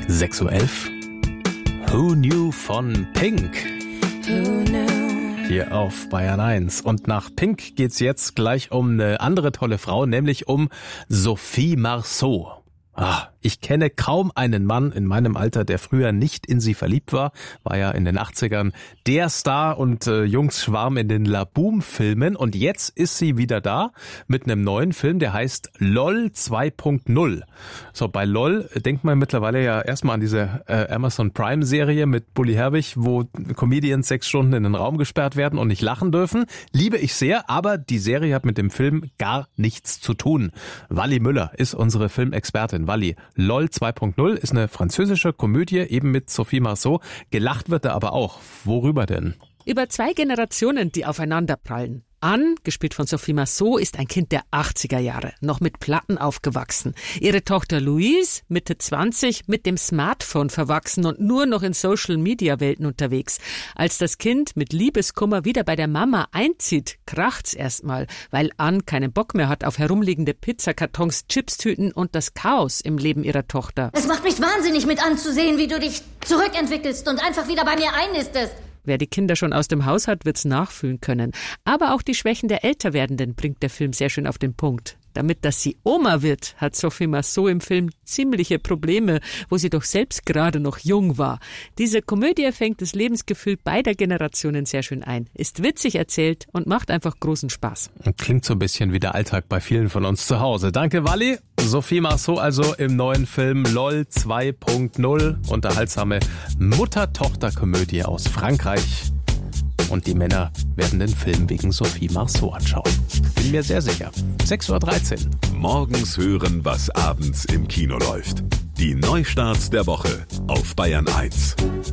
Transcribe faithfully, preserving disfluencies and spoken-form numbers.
sechs Uhr elf. Who Knew von Pink. Who knew? Hier auf Bayern eins. Und nach Pink geht's jetzt gleich um eine andere tolle Frau, nämlich um Sophie Marceau. Ah, ich kenne kaum einen Mann in meinem Alter, der früher nicht in sie verliebt war. War ja in den achtzigern der Star und äh, Jungsschwarm in den Laboom-Filmen. Und jetzt ist sie wieder da mit einem neuen Film, der heißt LOL zwei Punkt null. So, bei LOL denkt man mittlerweile ja erstmal an diese äh, Amazon Prime-Serie mit Bully Herbig, wo Comedians sechs Stunden in den Raum gesperrt werden und nicht lachen dürfen. Liebe ich sehr, aber die Serie hat mit dem Film gar nichts zu tun. Wally Müller ist unsere Filmexpertin. Wally, LOL zwei Punkt null ist eine französische Komödie, eben mit Sophie Marceau. Gelacht wird er aber auch. Worüber denn? Über zwei Generationen, die aufeinanderprallen. Anne, gespielt von Sophie Marceau, ist ein Kind der achtziger Jahre, noch mit Platten aufgewachsen. Ihre Tochter Louise, Mitte zwanzig, mit dem Smartphone verwachsen und nur noch in Social-Media-Welten unterwegs. Als das Kind mit Liebeskummer wieder bei der Mama einzieht, kracht's erstmal, weil Anne keinen Bock mehr hat auf herumliegende Pizzakartons, Chipstüten und das Chaos im Leben ihrer Tochter. Es macht mich wahnsinnig mit anzusehen, wie du dich zurückentwickelst und einfach wieder bei mir einnistest. Wer die Kinder schon aus dem Haus hat, wird's nachfühlen können. Aber auch die Schwächen der Älterwerdenden bringt der Film sehr schön auf den Punkt. Damit, dass sie Oma wird, hat Sophie Marceau im Film ziemliche Probleme, wo sie doch selbst gerade noch jung war. Diese Komödie fängt das Lebensgefühl beider Generationen sehr schön ein, ist witzig erzählt und macht einfach großen Spaß. Klingt so ein bisschen wie der Alltag bei vielen von uns zu Hause. Danke, Wally. Sophie Marceau also im neuen Film LOL zwei Punkt null. Unterhaltsame Mutter-Tochter-Komödie aus Frankreich. Und die Männer werden den Film wegen Sophie Marceau anschauen. Bin mir sehr sicher. sechs Uhr dreizehn. Morgens hören, was abends im Kino läuft. Die Neustarts der Woche auf Bayern eins.